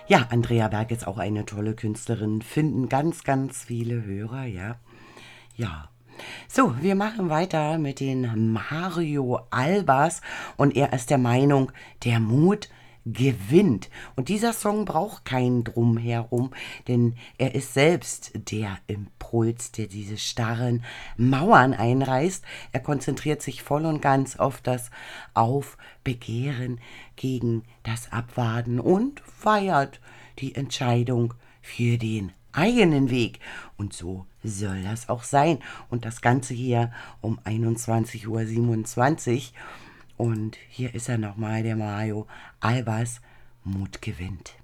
Ja, Andrea Berg ist auch eine tolle Künstlerin, finden ganz, ganz viele Hörer, ja. Ja. So, wir machen weiter mit den Mario Albers und er ist der Meinung, der Mut gewinnt. Und dieser Song braucht keinen Drumherum, denn er ist selbst der Impuls, der diese starren Mauern einreißt. Er konzentriert sich voll und ganz auf das Aufbegehren gegen das Abwarten und feiert die Entscheidung für den eigenen Weg. Und so soll das auch sein. Und das Ganze hier um 21:27 Uhr. Und hier ist er nochmal, der Mario Albers. Mut gewinnt.